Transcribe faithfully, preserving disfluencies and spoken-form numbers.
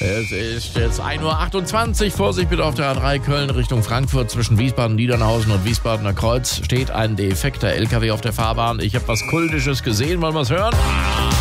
Es ist jetzt ein Uhr achtundzwanzig. Vorsicht bitte auf der A drei Köln Richtung Frankfurt. Zwischen Wiesbaden, Niedernhausen und Wiesbadener Kreuz steht ein defekter L K W auf der Fahrbahn. Ich habe was Kultisches gesehen. Wollen wir es hören?